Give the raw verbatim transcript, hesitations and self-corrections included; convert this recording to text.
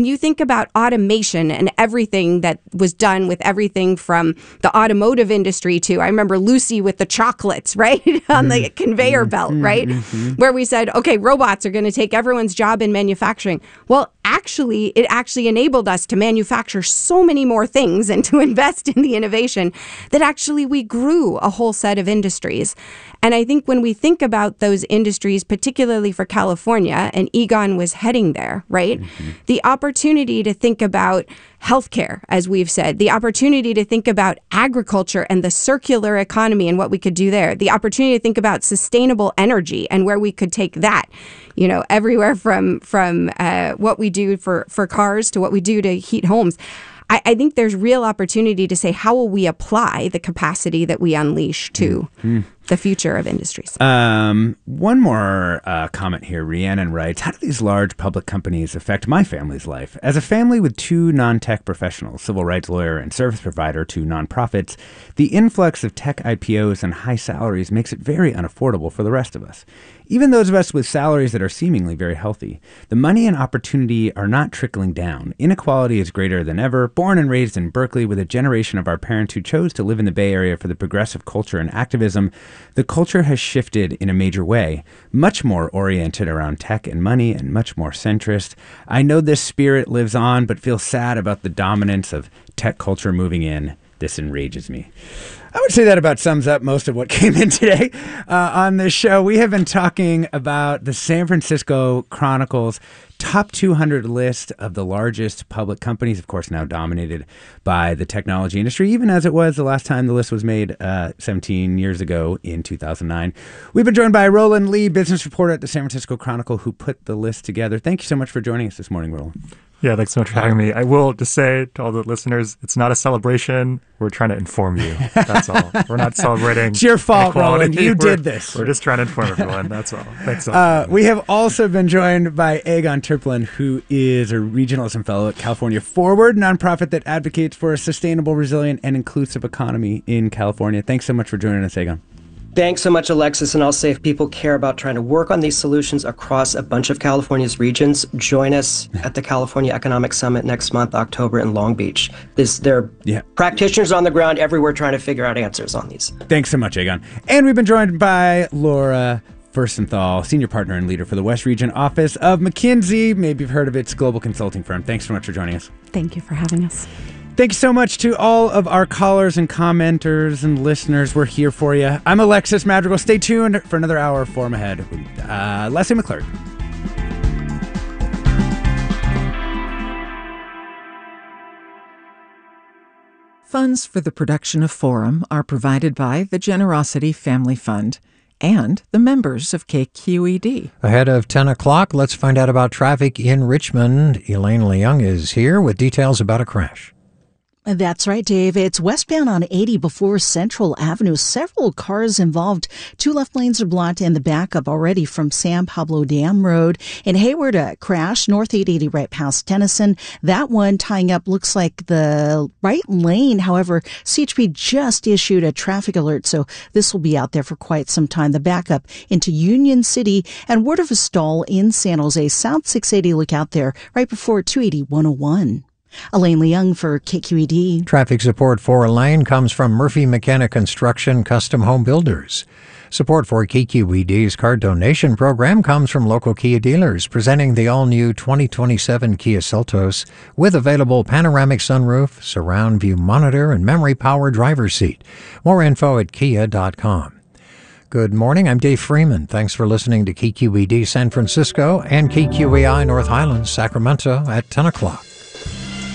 you think about automation and everything that was done with everything from the automotive industry to, I remember Lucy with the chocolates, right? On the conveyor belt, right? Mm-hmm. Where we said, okay, robots are going to take everyone's job in manufacturing. Well, actually, it actually enabled us to manufacture so many more things and to invest in the innovation that actually we grew a whole set of industries. And I think when we think about those industries, particularly for California, and Egon was heading there, right? Mm-hmm. The opportunity to think about healthcare, as we've said, the opportunity to think about agriculture and the circular economy and what we could do there, the opportunity to think about sustainable energy and where we could take that, you know, everywhere from from uh, what we do for, for cars to what we do to heat homes. I, I think there's real opportunity to say, how will we apply the capacity that we unleash to mm-hmm. the future of industries? Um, one more uh, comment here. Rhiannon writes, how do these large public companies affect my family's life? As a family with two non-tech professionals, civil rights lawyer and service provider to nonprofits, the influx of tech I P Os and high salaries makes it very unaffordable for the rest of us. Even those of us with salaries that are seemingly very healthy, the money and opportunity are not trickling down. Inequality is greater than ever. Born and raised in Berkeley with a generation of our parents who chose to live in the Bay Area for the progressive culture and activism, the culture has shifted in a major way, much more oriented around tech and money and much more centrist. I know this spirit lives on, but feel sad about the dominance of tech culture moving in. This enrages me. I would say that about sums up most of what came in today uh, on this show. We have been talking about the San Francisco Chronicle's top two hundred list of the largest public companies, of course, now dominated by the technology industry, even as it was the last time the list was made uh, seventeen years ago in two thousand nine. We've been joined by Roland Lee, business reporter at the San Francisco Chronicle, who put the list together. Thank you so much for joining us this morning, Roland. Yeah, thanks so much for having me. I will just say to all the listeners, it's not a celebration. We're trying to inform you. That's all. We're not celebrating. It's your fault, equality. Roland. You we're, did this. We're just trying to inform everyone. That's all. Thanks so much. Uh, we have also been joined by Egon Terpelen, who is a regionalism fellow at California Forward, nonprofit that advocates for a sustainable, resilient, and inclusive economy in California. Thanks so much for joining us, Egon. Thanks so much, Alexis. And I'll say if people care about trying to work on these solutions across a bunch of California's regions, join us at the California Economic Summit next month, October, in Long Beach. This, there are yeah. practitioners on the ground everywhere trying to figure out answers on these. Thanks so much, Egon. And we've been joined by Laura Furstenthal, senior partner and leader for the West Region office of McKinsey. Maybe you've heard of its global consulting firm. Thanks so much for joining us. Thank you for having us. Thank you so much to all of our callers and commenters and listeners. We're here for you. I'm Alexis Madrigal. Stay tuned for another hour of Forum Ahead with uh, Leslie McClurg. Funds for the production of Forum are provided by the Generosity Family Fund and the members of K Q E D. Ahead of ten o'clock, let's find out about traffic in Richmond. Elaine Leung is here with details about a crash. That's right, Dave. It's westbound on eighty before Central Avenue. Several cars involved. Two left lanes are blocked and the backup already from San Pablo Dam Road. In Hayward, a crash, North eight eighty right past Tennyson. That one tying up looks like the right lane. However, C H P just issued a traffic alert, so this will be out there for quite some time. The backup into Union City and word of a stall in San Jose. South six eighty, look out there right before two eighty one oh one. Elaine Leung for K Q E D. Traffic support for Elaine comes from Murphy McKenna Construction Custom Home Builders. Support for K Q E D's card donation program comes from local Kia dealers, presenting the all-new twenty twenty-seven Kia Seltos with available panoramic sunroof, surround view monitor, and memory power driver's seat. More info at kia dot com. Good morning, I'm Dave Freeman. Thanks for listening to K Q E D San Francisco and K Q E I North Highlands, Sacramento at ten o'clock.